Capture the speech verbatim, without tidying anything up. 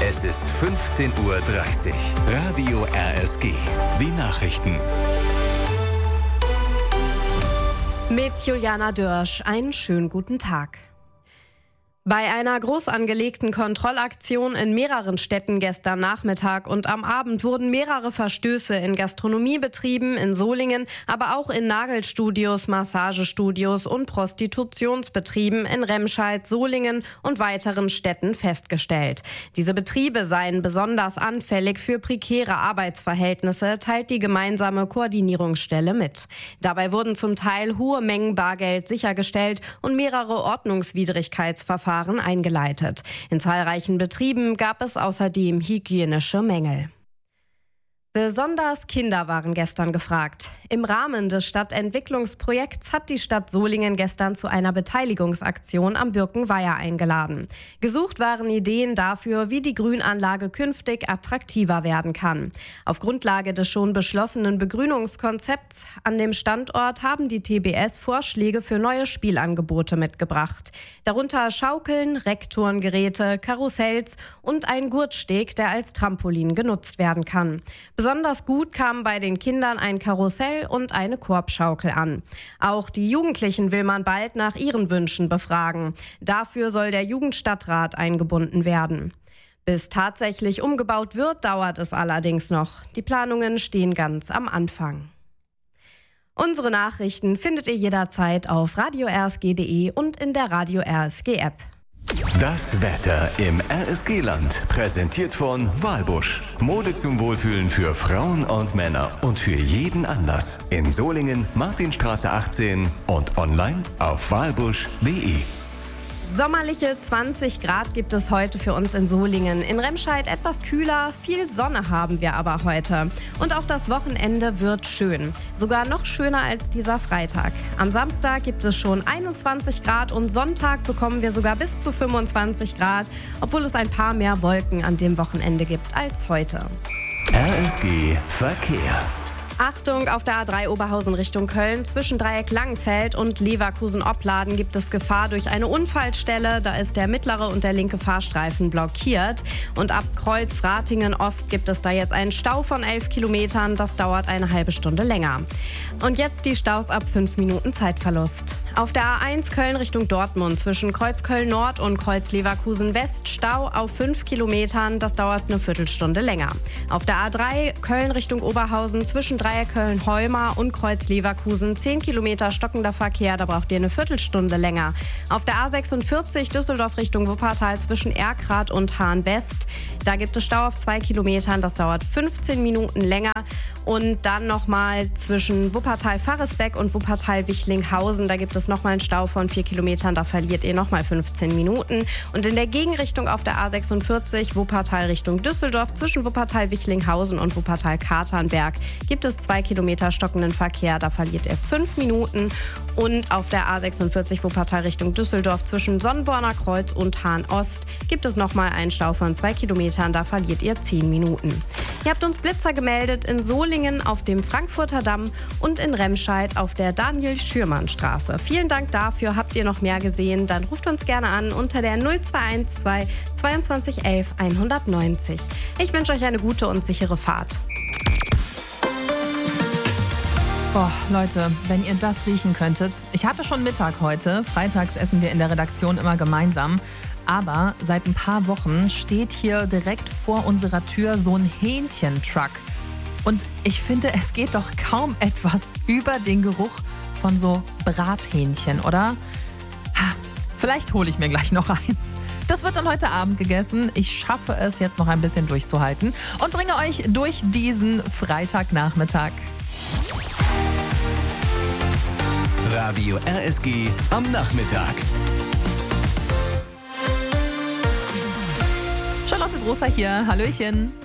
Es ist fünfzehn Uhr dreißig. Radio R S G. Die Nachrichten. Mit Juliana Dörsch, einen schönen guten Tag. Bei einer groß angelegten Kontrollaktion in mehreren Städten gestern Nachmittag und am Abend wurden mehrere Verstöße in Gastronomiebetrieben in Solingen, aber auch in Nagelstudios, Massagestudios und Prostitutionsbetrieben in Remscheid, Solingen und weiteren Städten festgestellt. Diese Betriebe seien besonders anfällig für prekäre Arbeitsverhältnisse, teilt die gemeinsame Koordinierungsstelle mit. Dabei wurden zum Teil hohe Mengen Bargeld sichergestellt und mehrere Ordnungswidrigkeitsverfahren eingeleitet. In zahlreichen Betrieben gab es außerdem hygienische Mängel. Besonders Kinder waren gestern gefragt. Im Rahmen des Stadtentwicklungsprojekts hat die Stadt Solingen gestern zu einer Beteiligungsaktion am Birkenweiher eingeladen. Gesucht waren Ideen dafür, wie die Grünanlage künftig attraktiver werden kann. Auf Grundlage des schon beschlossenen Begrünungskonzepts an dem Standort haben die T B S Vorschläge für neue Spielangebote mitgebracht. Darunter Schaukeln, Reckturngeräte, Karussells und ein Gurtsteg, der als Trampolin genutzt werden kann. Besonders gut kamen bei den Kindern ein Karussell und eine Korbschaukel an. Auch die Jugendlichen will man bald nach ihren Wünschen befragen. Dafür soll der Jugendstadtrat eingebunden werden. Bis tatsächlich umgebaut wird, dauert es allerdings noch. Die Planungen stehen ganz am Anfang. Unsere Nachrichten findet ihr jederzeit auf radio r s g punkt d e und in der Radio R S G App. Das Wetter im R S G-Land, präsentiert von Walbusch. Mode zum Wohlfühlen für Frauen und Männer und für jeden Anlass. In Solingen, Martinstraße achtzehn und online auf walbusch punkt d e. Sommerliche zwanzig Grad gibt es heute für uns in Solingen. In Remscheid etwas kühler, viel Sonne haben wir aber heute. Und auch das Wochenende wird schön. Sogar noch schöner als dieser Freitag. Am Samstag gibt es schon einundzwanzig Grad und Sonntag bekommen wir sogar bis zu fünfundzwanzig Grad, obwohl es ein paar mehr Wolken an dem Wochenende gibt als heute. R S G Verkehr. Achtung, auf der A drei Oberhausen Richtung Köln zwischen Dreieck Langenfeld und Leverkusen-Opladen gibt es Gefahr durch eine Unfallstelle. Da ist der mittlere und der linke Fahrstreifen blockiert. Und ab Kreuz Ratingen-Ost gibt es da jetzt einen Stau von elf Kilometern. Das dauert eine halbe Stunde länger. Und jetzt die Staus ab fünf Minuten Zeitverlust. Auf der A eins Köln Richtung Dortmund zwischen Kreuz Köln-Nord und Kreuz Leverkusen-West Stau auf fünf Kilometern. Das dauert eine Viertelstunde länger. Auf der A drei Köln Richtung Oberhausen zwischen Dreieck Köln-Heumar und Kreuz Leverkusen zehn Kilometer stockender Verkehr. Da braucht ihr eine Viertelstunde länger. Auf der A sechsundvierzig Düsseldorf Richtung Wuppertal zwischen Erkrath und Hahn-West. Da gibt es Stau auf zwei Kilometern. Das dauert fünfzehn Minuten länger. Und dann nochmal zwischen Wuppertal-Farresbeck und Wuppertal-Wichlinghausen. Da gibt es nochmal einen Stau von vier Kilometern. Da verliert ihr nochmal fünfzehn Minuten. Und in der Gegenrichtung auf der A sechsundvierzig Wuppertal Richtung Düsseldorf zwischen Wuppertal-Wichlinghausen und Wuppertal-Katernberg gibt es zwei Kilometer stockenden Verkehr. Da verliert ihr fünf Minuten. Und auf der A sechsundvierzig Wuppertal Richtung Düsseldorf zwischen Sonnenborner Kreuz und Hahn-Ost gibt es nochmal einen Stau von zwei Kilometern. Da verliert ihr zehn Minuten. Ihr habt uns Blitzer gemeldet in Solingen auf dem Frankfurter Damm und in Remscheid auf der Daniel-Schürmann-Straße. Vielen Dank dafür. Habt ihr noch mehr gesehen? Dann ruft uns gerne an unter der null zwei eins zwei zweiundzwanzig elf hundertneunzig. Ich wünsche euch eine gute und sichere Fahrt. Boah, Leute, wenn ihr das riechen könntet. Ich hatte schon Mittag heute. Freitags essen wir in der Redaktion immer gemeinsam. Aber seit ein paar Wochen steht hier direkt vor unserer Tür so ein Hähnchentruck. Und ich finde, es geht doch kaum etwas über den Geruch von so Brathähnchen, oder? Vielleicht hole ich mir gleich noch eins. Das wird dann heute Abend gegessen. Ich schaffe es jetzt noch ein bisschen durchzuhalten und bringe euch durch diesen Freitagnachmittag. Radio R S G am Nachmittag. Charlotte Großer hier. Hallöchen.